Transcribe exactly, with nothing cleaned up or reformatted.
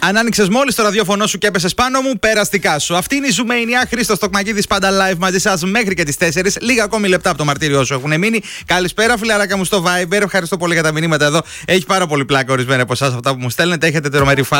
Αν άνοιξες μόλις το ραδιόφωνο σου και έπεσες πάνω μου, περαστικά σου. Αυτή είναι η Ζουμέινια. Χρήστος Τοκμακίδης πάντα live μαζί σας μέχρι και τις τέσσερις. Λίγα ακόμη λεπτά από το μαρτύριό σου έχουν μείνει. Καλησπέρα, φιλαράκια μου στο Viber. Ευχαριστώ πολύ για τα μηνύματα εδώ. Έχει πάρα πολύ πλάκα ορισμένα από εσάς αυτά που μου στέλνετε. Έχετε τρομερή φάση.